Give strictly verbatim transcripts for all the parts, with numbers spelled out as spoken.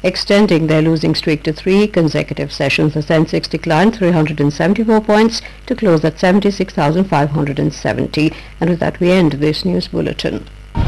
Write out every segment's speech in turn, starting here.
extending their losing streak to three consecutive sessions. The Sensex declined three hundred seventy-four points to close at seventy-six thousand five hundred seventy. And with that, we end this news bulletin.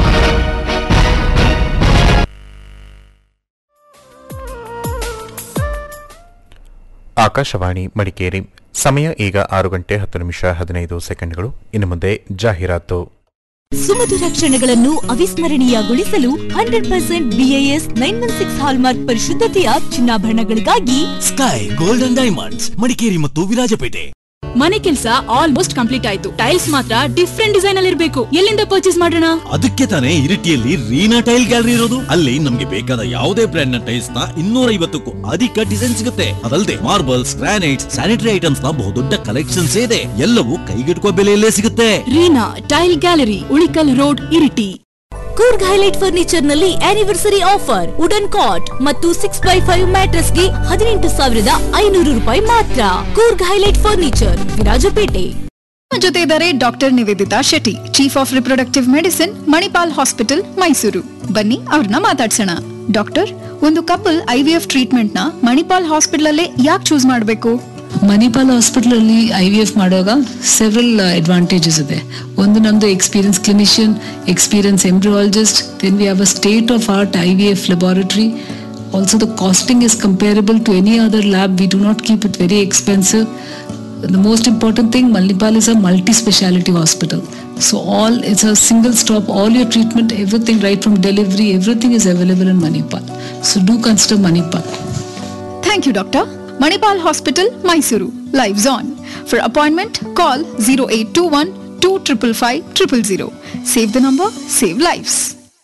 Akashvani Madikeri. ಸಮಯ ಈಗ ಆರು ಗಂಟೆ ಹತ್ತು ನಿಮಿಷ ಹದಿನೈದು ಸೆಕೆಂಡ್ಗಳು. ಇನ್ನು ಮುಂದೆ ಜಾಹೀರಾತು. ಸುಮಧುರ ಕ್ಷಣಗಳನ್ನು ಅವಿಸ್ಮರಣೀಯಗೊಳಿಸಲು hundred percent BIS nine one six hallmark ಪರಿಶುದ್ಧತೆಯ ಚಿನ್ನಾಭರಣಗಳಿಗಾಗಿ sky golden diamonds Madikeri ಮತ್ತು ವಿರಾಜಪೇಟೆ. ಮನೆ ಕೆಲಸ ಆಲ್ಮೋಸ್ಟ್ ಕಂಪ್ಲೀಟ್ ಆಯ್ತು. ಟೈಲ್ಸ್ ಮಾತ್ರ ಡಿಫ್ರೆಂಟ್ ಡಿಸೈನ್ ಅಲ್ಲಿ ಇರಬೇಕು. ಎಲ್ಲಿಂದ ಪರ್ಚೇಸ್ ಮಾಡೋಣ? ಅದಕ್ಕೆ ತಾನೇ ಇರಿಟಿಯಲ್ಲಿ ರೀನಾ ಟೈಲ್ ಗ್ಯಾಲರಿ ಇರೋದು. ಅಲ್ಲಿ ನಮ್ಗೆ ಬೇಕಾದ ಯಾವುದೇ ಬ್ರ್ಯಾಂಡ್ ನ ಟೈಲ್ಸ್ ನ ಇನ್ನೂರ ಐವತ್ತಕ್ಕೂ ಅಧಿಕ ಡಿಸೈನ್ ಸಿಗುತ್ತೆ. ಅದಲ್ಲದೆ ಮಾರ್ಬಲ್ಸ್, ಗ್ರಾನೈಟ್ಸ್, ಸ್ಯಾನಿಟರಿ ಐಟಮ್ಸ್ ನ ಬಹುದೊಡ್ಡ ಕಲೆಕ್ಷನ್ಸ್ ಇದೆ. ಎಲ್ಲವೂ ಕೈಗೆಟುಕುವ ಬೆಲೆಯಲ್ಲೇ ಸಿಗುತ್ತೆ. Reena tail gallery, Ulikkal road, Iritty. Coorg highlight furniture ನಲ್ಲಿ ಆನಿವರ್ಸರಿ ಆಫರ್. ವುಡನ್ ಕಾಟ್ ಮತ್ತು ಸಿಕ್ಸ್ ಬೈ ಫೈವ್ ಮ್ಯಾಟ್ರೆಸ್ ಗೆ ಹದಿನೆಂಟು ಸಾವಿರದ ಐನೂರು ರೂಪಾಯಿ ಮಾತ್ರ. Coorg highlight furniture, Virajpet. ಜೊತೆ ಇದ್ದಾರೆ doctor Nivedita Shetty, chief of reproductive medicine, Manipal hospital, Mysuru. ಬನ್ನಿ ಅವ್ರನ್ನ ಮಾತಾಡ್ಸೋಣ. ಡಾಕ್ಟರ್, ಒಂದು ಕಪಲ್ ಐವಿಎಫ್ ಟ್ರೀಟ್ಮೆಂಟ್ ನ ಮಣಿಪಾಲ್ ಹಾಸ್ಪಿಟಲ್ ಅಲ್ಲೇ ಯಾಕೆ ಚೂಸ್ ಮಾಡಬೇಕು? ಮಣಿಪಾಲ್ ಹಾಸ್ಪಿಟಲ್ ಅಲ್ಲಿ ಐ ವಿ ಎಫ್ ಮಾಡುವಾಗ ಸೆವೆರಲ್ ಅಡ್ವಾಂಟೇಜಸ್ ಇದೆ. ಒಂದು ನಮ್ದು experience clinician, experience embryologist, then we have a state of art I V F laboratory. Also the casting is comparable to any other lab. We do not keep it very expensive. The most important thing, Manipal is a multi-speciality hospital. So all, it's a single stop, all your treatment, everything right from delivery, everything is available in Manipal. So do consider Manipal. Thank you, Doctor. Manipal Hospital, Mysuru. Lives on. For appointment, call zero eight two one two five five zero zero zero. Save the number, save lives.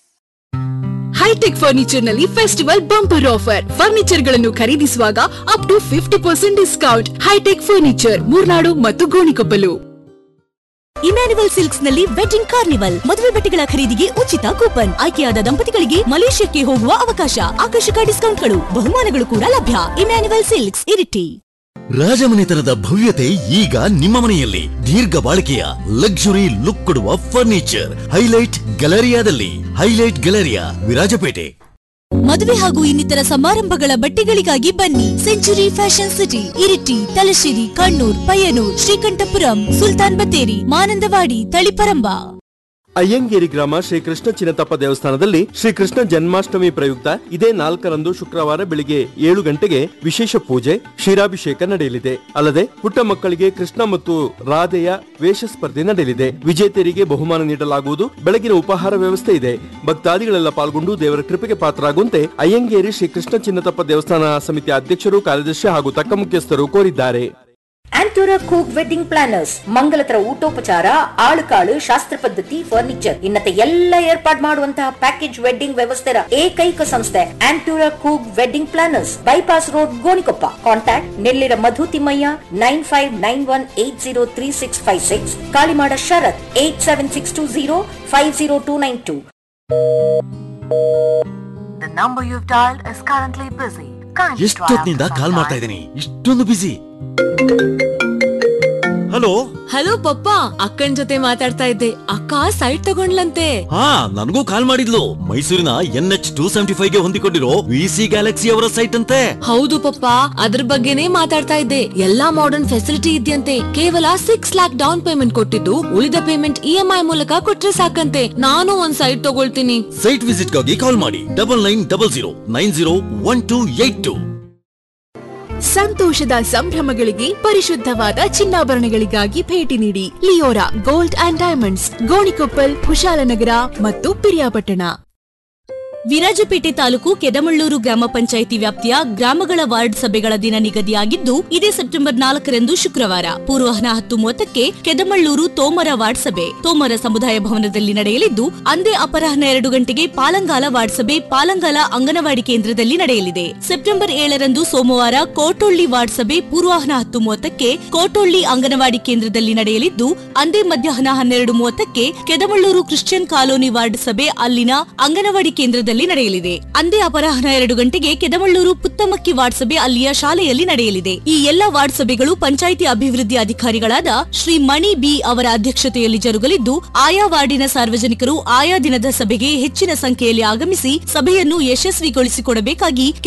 High tech furniture ನಲ್ಲಿ festival bumper offer. Furniture ಗಳನ್ನು ಖರೀದಿಸುವಾಗ up to fifty percent discount. High tech furniture, Murnad ಮತ್ತು Gonikoppal. Emmanuel silks ನಲ್ಲಿ wedding carnival. ಮದುವೆ ಬಟ್ಟೆಗಳ ಖರೀದಿಗೆ ಉಚಿತ coupon. ಆಯ್ಕೆಯಾದ ದಂಪತಿಗಳಿಗೆ ಮಲೇಷ್ಯಾಕ್ಕೆ ಹೋಗುವ ಅವಕಾಶ. ಆಕರ್ಷಕ ಡಿಸ್ಕೌಂಟ್ಗಳು, ಬಹುಮಾನಗಳು ಕೂಡ ಲಭ್ಯ. Emmanuel silks, Iritty. ರಾಜಮನೆತನದ ಭವ್ಯತೆ ಈಗ ನಿಮ್ಮ ಮನೆಯಲ್ಲಿ. ದೀರ್ಘ ಬಾಳಿಕೆಯ ಲಕ್ಸುರಿ ಲುಕ್ ಕೊಡುವ furniture highlight ಗ್ಯಾಲರಿಯಾದಲ್ಲಿ. Highlight Galleria, Virajpet. ಮದುವೆ ಹಾಗೂ ಇನ್ನಿತರ ಸಮಾರಂಭಗಳ ಬಟ್ಟೆಗಳಿಗಾಗಿ ಬನ್ನಿ century fashion city, Iritty, Thalassery, Kannur, Payyanur, Sreekandapuram, Sultan Battery, Manandavadi, Taliparamba. Ayyangeri ಗ್ರಾಮ ಶ್ರೀ ಕೃಷ್ಣ ಚಿನ್ನತಪ್ಪ ದೇವಸ್ಥಾನದಲ್ಲಿ ಶ್ರೀ ಕೃಷ್ಣ ಜನ್ಮಾಷ್ಟಮಿ ಪ್ರಯುಕ್ತ ಇದೇ ನಾಲ್ಕರಂದು ಶುಕ್ರವಾರ ಬೆಳಿಗ್ಗೆ ಏಳು ಗಂಟೆಗೆ ವಿಶೇಷ ಪೂಜೆ, ಕ್ಷೀರಾಭಿಷೇಕ ನಡೆಯಲಿದೆ. ಅಲ್ಲದೆ ಪುಟ್ಟ ಮಕ್ಕಳಿಗೆ ಕೃಷ್ಣ ಮತ್ತು ರಾಧೆಯ ವೇಷ ಸ್ಪರ್ಧೆ ನಡೆಯಲಿದೆ. ವಿಜೇತರಿಗೆ ಬಹುಮಾನ ನೀಡಲಾಗುವುದು. ಬೆಳಗಿನ ಉಪಹಾರ ವ್ಯವಸ್ಥೆ ಇದೆ. ಭಕ್ತಾದಿಗಳೆಲ್ಲ ಪಾಲ್ಗೊಂಡು ದೇವರ ಕೃಪೆಗೆ ಪಾತ್ರರಾಗುವಂತೆ ಅಯ್ಯಂಗೇರಿ ಶ್ರೀ ಕೃಷ್ಣ ಚಿನ್ನತಪ್ಪ ದೇವಸ್ಥಾನ ಸಮಿತಿ ಅಧ್ಯಕ್ಷರು, ಕಾರ್ಯದರ್ಶಿ ಹಾಗೂ ತಕ್ಕ ಮುಖ್ಯಸ್ಥರು ಕೋರಿದ್ದಾರೆ. ಆಂಟೂರ ಕೂಕ್ ವೆಡ್ಡಿಂಗ್ ಪ್ಲಾನರ್ಸ್, ಮಂಗಲತರ ಊಟೋಪಚಾರ, ಆಳುಕಾಳು, ಶಾಸ್ತ್ರ ಪದ್ಧತಿ, ಫರ್ನಿಚರ್ ಇನ್ನತೆ ಎಲ್ಲ ಏರ್ಪಾಡು ಮಾಡುವಂತಹ ಪ್ಯಾಕೇಜ್ ವೆಡ್ಡಿಂಗ್ ವ್ಯವಸ್ಥೆಯ ಏಕೈಕ ಸಂಸ್ಥೆ ಆಂಟೂರ ಕೂಕ್ wedding planners, bypass road, Gonikoppa. Contact Nellira Madhu Thimmaiah nine five nine one eight zero three six five six, Kalimada Sharath eight seven six two zero five zero two nine two. The number you've dialed is currently busy. ಎಷ್ಟೊತ್ತಿನಿಂದ ಕಾಲ್ ಮಾಡ್ತಾ ಇದ್ದೀನಿ, ಇಷ್ಟೊಂದು ಬಿಸಿ. Hello hello ಪಪ್ಪ, ಅಕ್ಕನ್ ಜೊತೆ ಮಾತಾಡ್ತಾ ಇದ್ದೆ. ಅಕ್ಕ site ತಗೊಂಡ್ಲಂತೆ. ಹಾ, ನನಗೂ ಕಾಲ್ ಮಾಡಿದ್ಲು. ಮೈಸೂರಿನ N H two seventy five ಗೆ ಹೊಂದಿಕೊಂಡಿರೋ ವಿ ಸಿ ಗ್ಯಾಲಕ್ಸಿ ಅವರ ಸೈಟ್ ಅಂತೆ. ಹೌದು ಪಪ್ಪ, ಅದ್ರ ಬಗ್ಗೆನೇ ಮಾತಾಡ್ತಾ ಇದ್ದೆ. ಎಲ್ಲಾ ಮಾಡರ್ನ್ ಫೆಸಿಲಿಟಿ ಇದೆಯಂತೆ. ಕೇವಲ ಸಿಕ್ಸ್ ಲ್ಯಾಕ್ ಡೌನ್ ಪೇಮೆಂಟ್ ಕೊಟ್ಟಿದ್ದು ಉಳಿದ ಪೇಮೆಂಟ್ ಇ ಎಂ ಐ ಮೂಲಕ ಕೊಟ್ರೆ ಸಾಕಂತೆ. ನಾನು ಒಂದ್ ಸೈಟ್ ತಗೊಳ್ತೀನಿ. ಸೈಟ್ ವಿಸಿಟ್ ಗಾಗಿ ಕಾಲ್ ಮಾಡಿ double nine double zero nine zero one two eight two. ಸಂತೋಷದ ಸಂಭ್ರಮಗಳಿಗೆ ಪರಿಶುದ್ಧವಾದ ಚಿನ್ನಾಭರಣಗಳಿಗಾಗಿ ಭೇಟಿ ನೀಡಿ Leora gold and diamonds, Gonikoppal, Kushalnagar ಮತ್ತು ಪಿರಿಯಾಪಟ್ಟಣ. ವಿರಾಜಪೇಟೆ ತಾಲೂಕು ಕೆದಮಳ್ಳೂರು ಗ್ರಾಮ ಪಂಚಾಯಿತಿ ವ್ಯಾಪ್ತಿಯ ಗ್ರಾಮಗಳ ವಾರ್ಡ್ ಸಭೆಗಳ ದಿನ ನಿಗದಿಯಾಗಿದ್ದು ಇದೇ ಸೆಪ್ಟೆಂಬರ್ ನಾಲ್ಕರಂದು ಶುಕ್ರವಾರ ಪೂರ್ವಾಹ್ನ ಹತ್ತು ಮೂವತ್ತಕ್ಕೆ ಕೆದಮಳ್ಳೂರು ತೋಮರ ವಾರ್ಡ್ ಸಭೆ ತೋಮರ ಸಮುದಾಯ ಭವನದಲ್ಲಿ ನಡೆಯಲಿದ್ದು, ಅಂದೇ ಅಪರಾಹ್ನ ಎರಡು ಗಂಟೆಗೆ ಪಾಲಂಗಾಲ ವಾರ್ಡ್ ಸಭೆ ಪಾಲಂಗಾಲ ಅಂಗನವಾಡಿ ಕೇಂದ್ರದಲ್ಲಿ ನಡೆಯಲಿದೆ. ಸೆಪ್ಟೆಂಬರ್ ಏಳರಂದು ಸೋಮವಾರ ಕೋಟೊಳ್ಳಿ ವಾರ್ಡ್ ಸಭೆ ಪೂರ್ವಾಹ್ನ ಹತ್ತು ಮೂವತ್ತಕ್ಕೆ ಕೋಟೊಳ್ಳಿ ಅಂಗನವಾಡಿ ಕೇಂದ್ರದಲ್ಲಿ ನಡೆಯಲಿದ್ದು, ಅಂದೇ ಮಧ್ಯಾಹ್ನ ಹನ್ನೆರಡು ಮೂವತ್ತಕ್ಕೆ ಕೆದಮಳ್ಳೂರು ಕ್ರಿಶ್ಚಿಯನ್ ಕಾಲೋನಿ ವಾರ್ಡ್ ಸಭೆ ಅಲ್ಲಿನ ಅಂಗನವಾಡಿ ಕೇಂದ್ರದಲ್ಲಿ ನಡೆಯಲಿದೆ. ಅಂದೇ ಅಪರಾಹ್ನ ಎರಡು ಗಂಟೆಗೆ ಕೆದಮಳ್ಳೂರು ಪುತ್ತಮಕ್ಕಿ ವಾರ್ಡ್ ಸಭೆ ಅಲ್ಲಿಯ ಶಾಲೆಯಲ್ಲಿ ನಡೆಯಲಿದೆ. ಈ ಎಲ್ಲಾ ವಾರ್ಡ್ ಸಭೆಗಳು ಪಂಚಾಯಿತಿ ಅಭಿವೃದ್ಧಿ ಅಧಿಕಾರಿಗಳಾದ ಶ್ರೀ ಮಣಿ ಬಿ ಅವರ ಅಧ್ಯಕ್ಷತೆಯಲ್ಲಿ ಜರುಗಲಿದ್ದು, ಆಯಾ ವಾರ್ಡಿನ ಸಾರ್ವಜನಿಕರು ಆಯಾ ದಿನದ ಸಭೆಗೆ ಹೆಚ್ಚಿನ ಸಂಖ್ಯೆಯಲ್ಲಿ ಆಗಮಿಸಿ ಸಭೆಯನ್ನು ಯಶಸ್ವಿಗೊಳಿಸಿಕೊಡಬೇಕಾಗಿ